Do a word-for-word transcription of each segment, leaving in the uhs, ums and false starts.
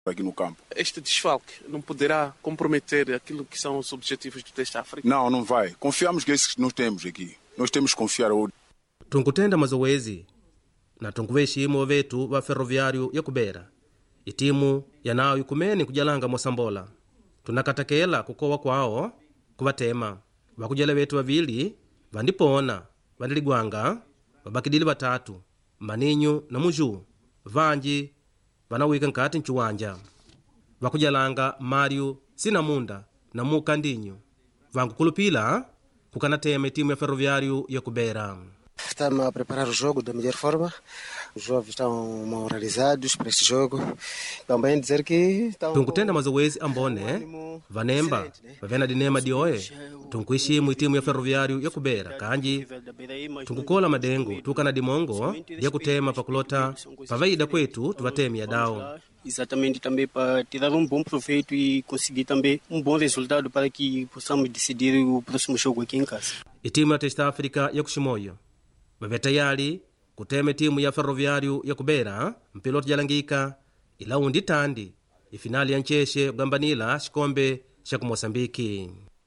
aqui no campo. Este desfalque não poderá comprometer aquilo que são os objetivos do teste África? Não, não vai. Confiamos que esses que nós temos aqui. Nós temos que confiar ao... Tunkutenda mazoezi na tunkuweshimo vetu va ferroviário ya kubera itimu yanao ikumeni kujalanga mosambola tunakatakela kukowa kwao kuvatema vakujela vetu vavili vandipona vandiligwanga vabakidili vatatu maninyu na muju vanji vanawika nkati nchuwanja vakujalanga Mário Sinamunda na Mukandinho vankukulupila kukanatema itimu ya ferroviário ya kubera. Estamos a preparar o jogo da melhor forma. Os jovens estão moralizados para este jogo. Também dizer que estão... Tunkutenda mazoezi ambone vanemba vavena dinema dioe tunkuishimu itimu ya ferroviário ya kubera kanji tunkukola madengo tukana dimongo ya kutema pakulota pavaida kwetu tuvatemi ya dao. Exatamente, também para tirar um bom proveito e conseguir também um bom resultado para que possamos decidir o próximo jogo aqui em casa. Itimu ya Testa África ya kushimoyo vave tayari kutema timu ya ferroviário ya kubera mpiloto jalangika ilaundi tandi ifinali ya ncheshe kugambanila shikombe sha ku Moçambique.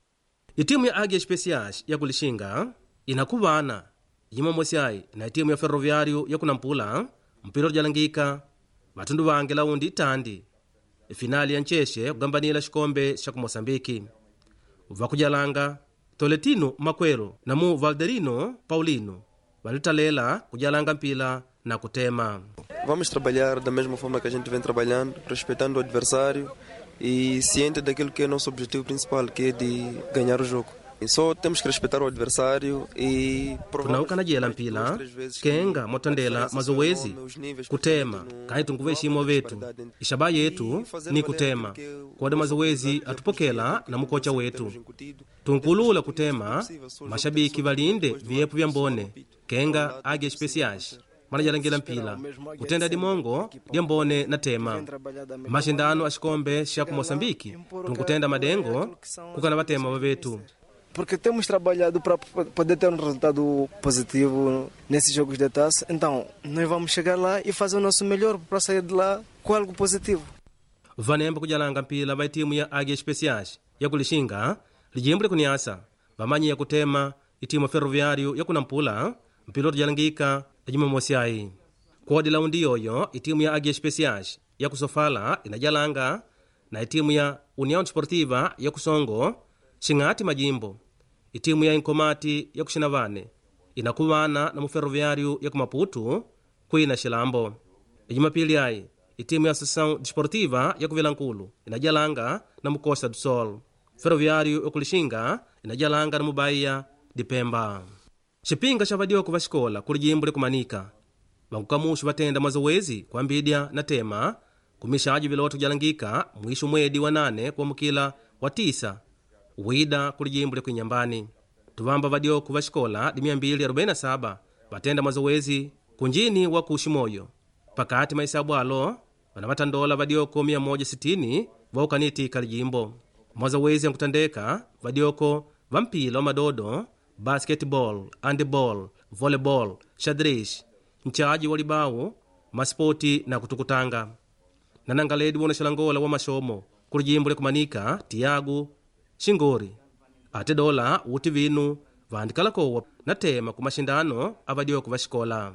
Itimu ya Águia Especiais ya kulishinga inakuvana yimomosai na itimu ya ferroviário ya kunampula mpiloto jalangika vatundu vange laundi tandi ifinali ya ncheshe kugambanila shikombe sha ku Moçambique. Vakujalanga Toletino Makwero na mu Valderino Paulino valitalela kujalanga mpila na kutema. Vamos trabalhar da mesma forma que a gente vem trabalhando, respeitando o adversário e ciente daquilo que é nosso objetivo principal, que é de ganhar o jogo. E só temos que respeitar o adversário e tunauka jela mpila kenga motandela mazoezi kutema kai tunkuveshimo vetu ishaba yetu ni kutema kwade mazoezi atupokela na mukocha wetu tunkulula kutema mashabiki valinde viepu vya mbone kenga Águia Especiais manajalangela mpila kutenda dimongo dia mbone na tema mashindano ashikombe sha ku Moçambique tunkutenda madengo kukana vatema vavetu. Porque temos trabalhado para poder ter um resultado positivo nesses jogos de taça. Então, nós vamos chegar lá e fazer o nosso melhor para sair de lá com algo positivo. Vanemba kujalanga mpila vai timu ya Águia Especiais ya kulishinga lijimbo kuniasa vamanyi ya kutema itimu ferroviário ya kunampula mpiloto jalangika ajimomosiai kodi laundi yoyo itimu ya Águia Especiais ya kusofala inajalanga na itimu ya União Desportiva ya kusongo shingati majimbo. Itimu ya Inkomati ya kushinavane inakuvana na muferroviário ya kumaputu kuina shilambo. Ijumapili ai itimu ya Associação Desportiva ya kuvilankulu inajalanga na mucosta do Sol. Ferroviário ya kulishinga inajalanga na Mubaia de Pemba. Chipinga cha vadioko va xikola kuli jimbo likumanika vankukamushu vatenda mazoezi kuambidya na tema kumishaji viloto jalangika mwishu mwedi wa nane kuamukila wa tisa wida kuli jimbo likuinyambani. Tuvamba vadioko va xikola di mia mbili arobaini na saba vatenda mazoezi kunjini wa kushimoyo pakati maisabu alo vana vatandola vadioko mia moja sitini vaukanitika lijimbo. Mazoezi yankutandeka vadioko va mpila wa madodo, basketball, handball, volleyball, xadrez, nchaji wa libau, maspoti na kutukutanga. Nanangaledi wona xalangola wa mashomo kuli jimbo likumanika Tiago Xingori ate dola uti vinu vandikalakowa na tema ku mashindano avadioko va xikola.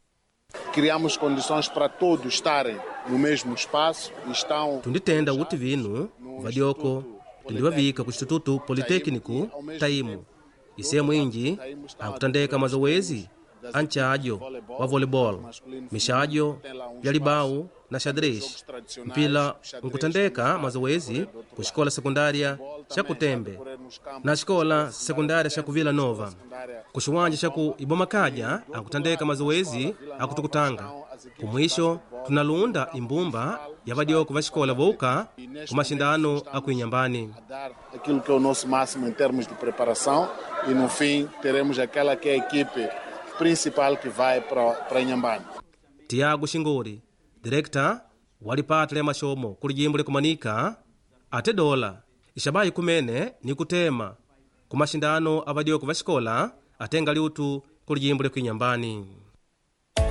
Criamos condições para todos estarem no mesmo espaço e estão... Tunditenda uti vinu vadioko tindivavika ku Instituto Politécnico Taimu isehemu inji ankutandeka mazoezi anchajo wa volleyball, mishajo ya libau na xadrez. Mpila nkutandeka mazoezi ku xikola sekundária xa Kutembe na xikola sekundária xa Vila Nova. Ku xiwanja xa ku Ibomakaja ankutandeka mazoezi akutukutanga. Kumwisho tunalunda imbumba ya vadioko va xikola vouka ku mashindano akuinyambani. Aquilo que é o nosso máximo em termos de preparação e no fim teremos aquela que é a equipe principal que vai para para Inhambane. Tiago Xingori, director walipata ya mashomo kuli jimbo likumanika ate dola ishabayi kumene ni kutema ku mashindano avadioko va xikola atenga liutu kuli jimbo likuinyambani.